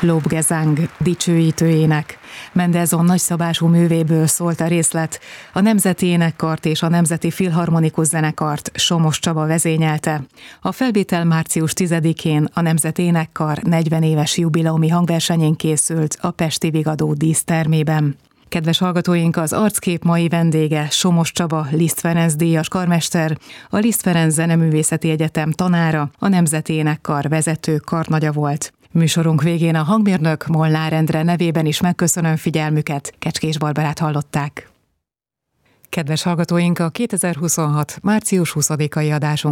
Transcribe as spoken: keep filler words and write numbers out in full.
Lobgesang, dicsőítő ének. Mendelssohn nagyszabású művéből szólt a részlet. A Nemzeti Énekkart és a Nemzeti Filharmonikus Zenekart Somos Csaba vezényelte. A felvétel március tizedikén a Nemzeti Énekkar negyven éves jubileumi hangversenyén készült a pesti Vigadó dísztermében. Kedves hallgatóink, az Arckép mai vendége Somos Csaba, Liszt Ferenc díjas karmester, a Liszt Ferenc Zeneművészeti Egyetem tanára, a Nemzeti Énekkar vezető karnagya volt. Műsorunk végén a hangmérnök Molnár Endre nevében is megköszönöm figyelmüket, Kecskés Barbarát hallották. Kedves hallgatóink, a kétezer-huszonhat. március huszadikai adásunk